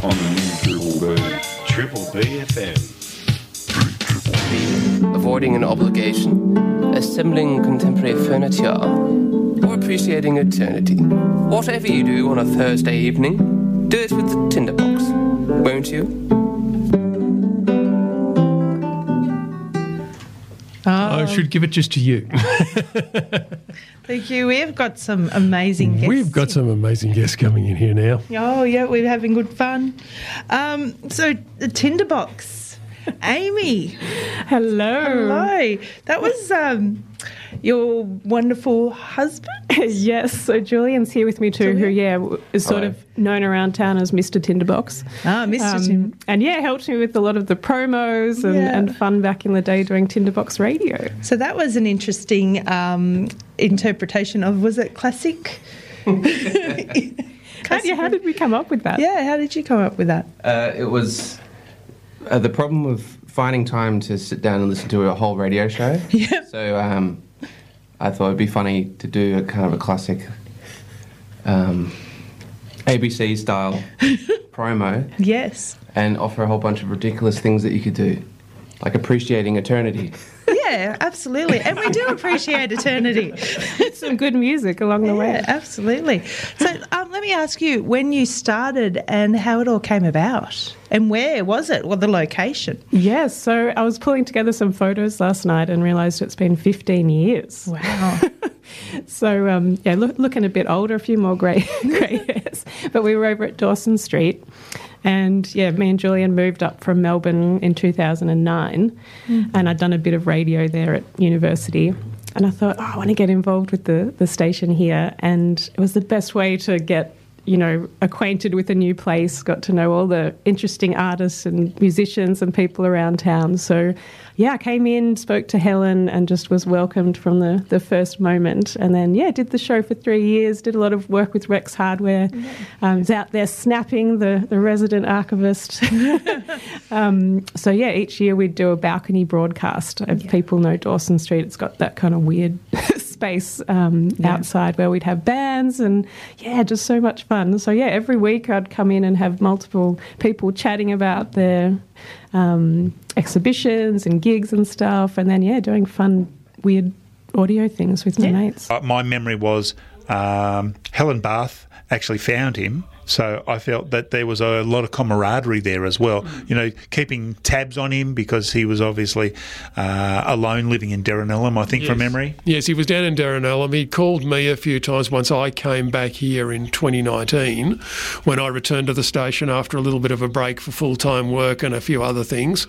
on the new Triple B FM. Avoiding an obligation, assembling contemporary furniture, or appreciating eternity. Whatever you do on a Thursday evening, do it with the Tinderbox, won't you? I should give it just to you. Thank you. We've got some amazing guests. We've got some amazing guests coming in here now. Oh, yeah, we're having good fun. So, the Tinderbox. Amy. Hello. Hello. That was your wonderful husband? Yes, so Julian's here with me too, who, is sort of known around town as Mr. Tinderbox. Ah, Mr. Tinderbox. And, helped me with a lot of the promos and fun back in the day doing Tinderbox radio. So that was an interesting interpretation of, was it classic? How did we come up with that? Yeah, how did you come up with that? It was the problem of finding time to sit down and listen to a whole radio show. Yeah. So I thought it'd be funny to do a kind of a classic ABC style promo. Yes. And offer a whole bunch of ridiculous things that you could do, like appreciating eternity. Yeah, absolutely. And we do appreciate eternity. Some good music along the way. Absolutely. So let me ask you, when you started and how it all came about, and where was it? Well, the location. Yes, so I was pulling together some photos last night and realised it's been 15 years. Wow. So, looking a bit older, a few more grey hairs. But we were over at Dawson Street. And, me and Julian moved up from Melbourne in 2009 and I'd done a bit of radio there at university. And I thought, I want to get involved with the station here. And it was the best way to get, acquainted with a new place, got to know all the interesting artists and musicians and people around town. So, I came in, spoke to Helen and just was welcomed from the first moment. And then, did the show for 3 years, did a lot of work with Rex Hardware. Was out there snapping the resident archivist. Each year we'd do a balcony broadcast. If people know Dawson Street, it's got that kind of weird space outside where we'd have bands and, just so much fun. So, every week I'd come in and have multiple people chatting about their exhibitions and gigs and stuff, and then, doing fun, weird audio things with my mates. My memory was Helen Bath actually found him, so I felt that there was a lot of camaraderie there as well, keeping tabs on him because he was obviously alone living in Derranellum, I think, from memory. Yes, he was down in Derranellum. He called me a few times once I came back here in 2019 when I returned to the station after a little bit of a break for full-time work and a few other things.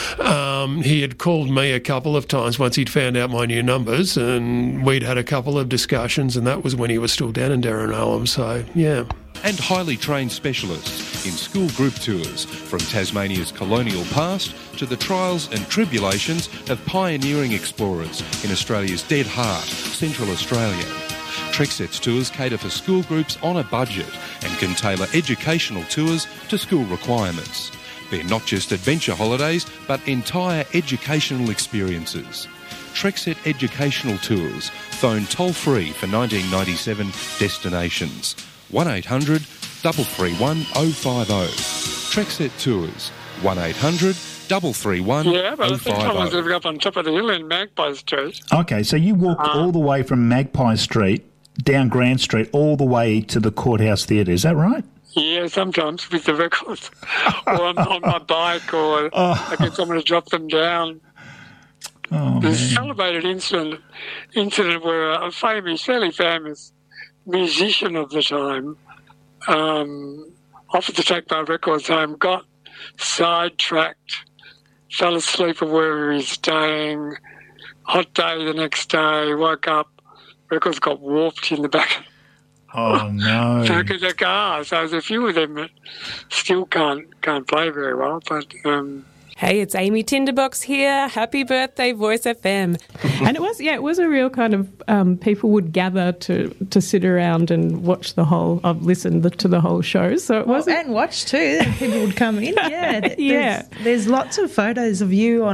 He had called me a couple of times once he'd found out my new numbers, and we'd had a couple of discussions, and that was when he was still down in Derranellum, so, And highly trained specialists in school group tours from Tasmania's colonial past to the trials and tribulations of pioneering explorers in Australia's dead heart, Central Australia. Trexet's tours cater for school groups on a budget and can tailor educational tours to school requirements. They're not just adventure holidays, but entire educational experiences. Trexet Educational Tours, phone toll-free for 1997 destinations. 1800 331 050. Trexet Tours, 1800 331 050. Yeah, but I think I was living up on top of the hill in Magpie Street. Okay, so you walked all the way from Magpie Street down Grand Street all the way to the Courthouse Theatre, is that right? Yeah, sometimes with the records, or on my bike, or I get someone to drop them down. There's a celebrated incident where a fairly famous musician of the time offered to take my records home, got sidetracked, fell asleep at wherever he's staying, hot day the next day, woke up, records got warped in the back. Oh, no. Back of the car. So there's a few of them that still can't play very well, but Hey, it's Amy Tinderbox here. Happy birthday, Voice FM. And it was a real kind of people would gather to sit around and watch listen to the whole show. So it wasn't, and watch too. People would come in. Yeah, there's lots of photos of you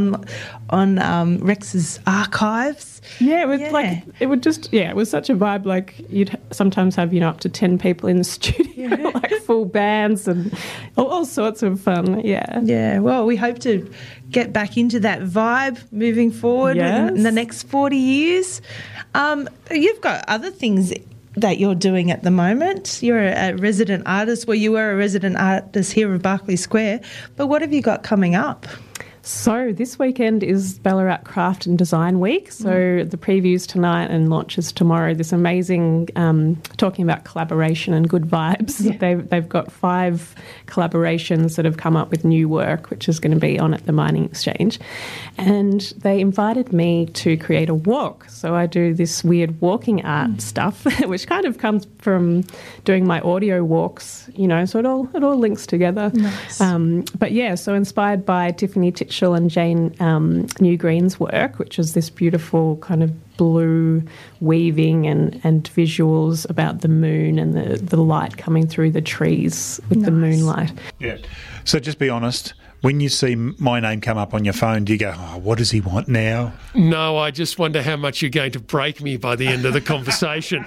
on Rex's archives. Yeah, it was it was such a vibe. Like you'd sometimes have up to 10 people in the studio, like full bands and all sorts of fun. Yeah. Yeah. Well, we hope to get back into that vibe moving forward in the next 40 years. You've got other things that you're doing at the moment. You're a resident artist. Well, you were a resident artist here at Berkeley Square. But what have you got coming up? So this weekend is Ballarat Craft and Design Week. So the previews tonight and launches tomorrow. This amazing, talking about collaboration and good vibes. Yeah. They've got 5 collaborations that have come up with new work, which is going to be on at the Mining Exchange. And they invited me to create a walk. So I do this weird walking art stuff, which kind of comes from doing my audio walks, so it all links together. Nice. So inspired by Tiffany Titchell and Jane Newgreen's work, which is this beautiful kind of blue weaving and visuals about the moon and the light coming through the trees with the moonlight. Yeah. So just be honest, when you see my name come up on your phone, do you go, what does he want now? No, I just wonder how much you're going to break me by the end of the conversation.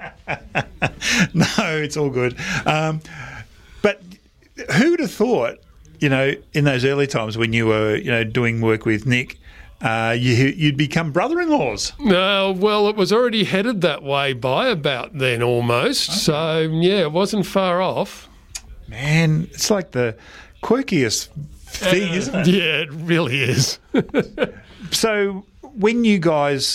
No, it's all good. But who would have thought, in those early times when you were, doing work with Nick, you'd become brother-in-laws? Well, it was already headed that way by about then almost. Okay. So, it wasn't far off. Man, it's like the quirkiest thing, isn't it? Yeah, it really is. So when you guys,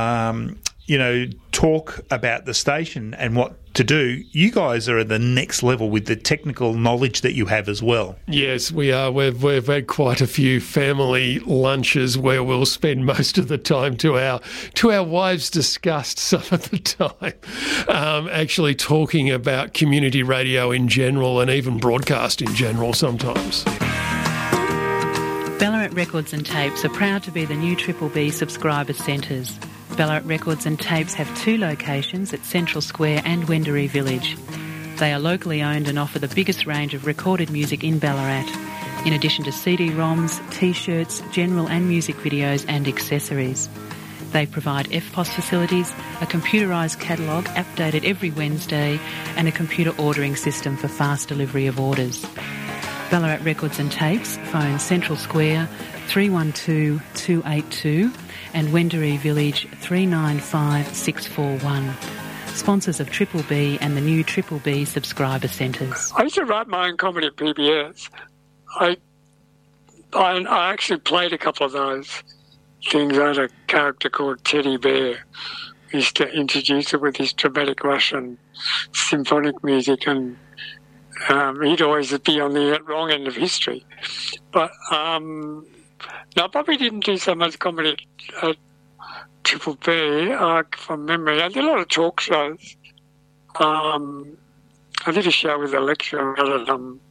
talk about the station and what to do, you guys are at the next level with the technical knowledge that you have as well. Yes, we are. We've had quite a few family lunches where we'll spend most of the time to our wives' disgust some of the time, actually talking about community radio in general and even broadcast in general sometimes. Ballarat Records and Tapes are proud to be the new Triple B subscriber centres. Ballarat Records and Tapes have 2 locations at Central Square and Wendouree Village. They are locally owned and offer the biggest range of recorded music in Ballarat, in addition to CD-ROMs, T-shirts, general and music videos and accessories. They provide FPOS facilities, a computerised catalogue updated every Wednesday, and a computer ordering system for fast delivery of orders. Ballarat Records and Tapes phone Central Square 312 282 and Wendouree Village 395 641. Sponsors of Triple B and the new Triple B subscriber centres. I used to write my own comedy at PBS. I actually played a couple of those things. I had a character called Teddy Bear. He used to introduce it with his dramatic Russian symphonic music, and he'd always be on the wrong end of history. But no, I probably didn't do so much comedy at Triple B from memory. I did a lot of talk shows. I did a show with a lecturer at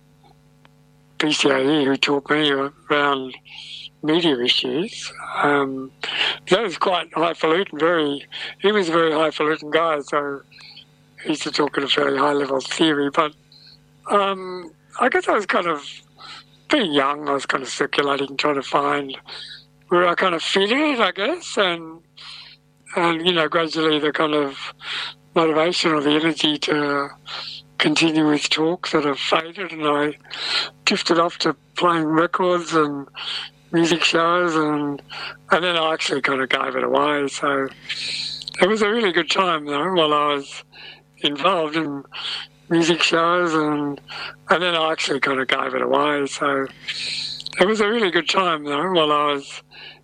BCAE who taught me around media issues. That was quite highfalutin. He was a very highfalutin guy, so he used to talk at a fairly high level of theory. But I guess I was kind of being young. I was kind of circulating, trying to find where I kind of fit in, I guess, and gradually the kind of motivation or the energy to continue with talk sort of faded, and I drifted off to playing records and music shows, and then I actually kind of gave it away. So it was a really good time, though, while I was involved in music shows, and then I actually kind of gave it away. So it was a really good time, though, while I was